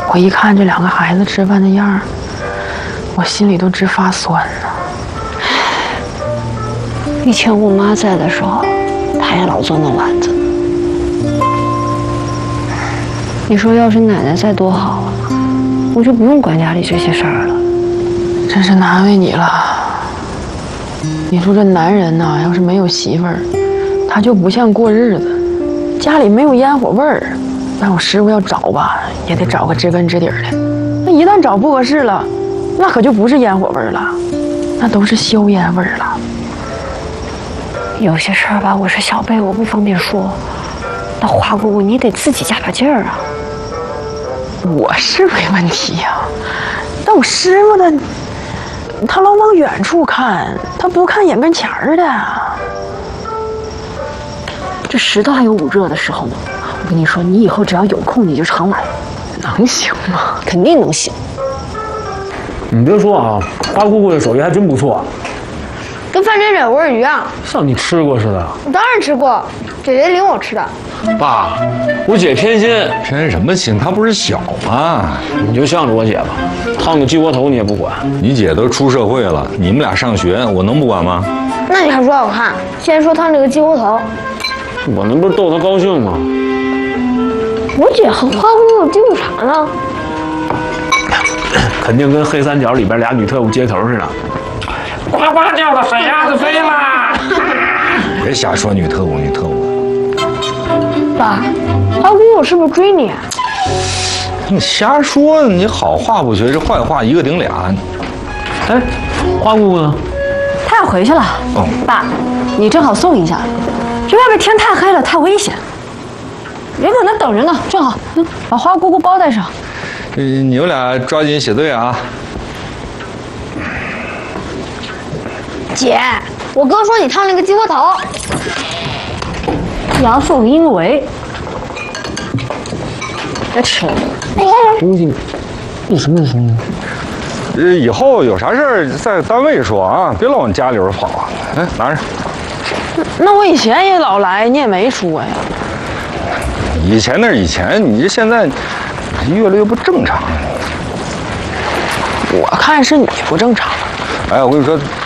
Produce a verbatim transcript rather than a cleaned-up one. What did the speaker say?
我一看这两个孩子吃饭的样儿，我心里都直发酸呢。 以前我妈在的时候，她也老做那丸子。你说要是奶奶在多好啊，我就不用管家里这些事儿了。 真是难为你了。你说这男人呐，要是没有媳妇儿，他就不像过日子，家里没有烟火味儿。但我师傅要找吧，也得找个知根知底儿的。那一旦找不合适了，那可就不是烟火味儿了，那都是硝烟味儿了。 有些事儿吧，我是小辈，我不方便说。那花姑姑，你得自己加把劲儿啊。 我是没问题呀、啊，但我师傅呢，他老往远处看，他不看眼跟前儿的。 这食道还有捂热的时候呢。我跟你说，你以后只要有空你就常来。 能行吗？ 肯定能行。 你别说啊，花姑姑的手艺还真不错， 跟饭店惹味儿一样。 像你吃过似的。 我当然吃过，姐姐领我吃的。 爸，我姐偏心。 偏什么心？她不是小吗？ 你就向着我姐吧，烫个鸡窝头你也不管。 你姐都出社会了，你们俩上学，我能不管吗？ 那你还说好看？先说烫这个鸡窝头， 我那不是逗她高兴吗？ 我姐和花姑姑盯着啥呢？ 肯定跟黑三角里边俩女特务接头似的。呱呱叫的水鸭子飞啦！ 别瞎说女特务，女特务。 爸，花姑姑是不是追你？ 你瞎说，你好话不学，这坏话一个顶俩。 哎，花姑姑呢？ 她要回去了。 哦， 爸，你正好送一下。这外边天太黑了，太危险。人搁那等着呢，正好，嗯，把花姑姑包带上。 呃，你们俩抓紧写对啊。 姐，我哥说你烫了个鸡窝头。 阳奉阴违，别吃了。 东西，你什么时候呢？ 呃，以后有啥事儿在单位说啊，别老往家里边跑啊。哎，拿着。 那我以前也老来，你也没说呀。 以前那是以前，你这现在越来越不正常。 我看是你不正常。 哎，我跟你说。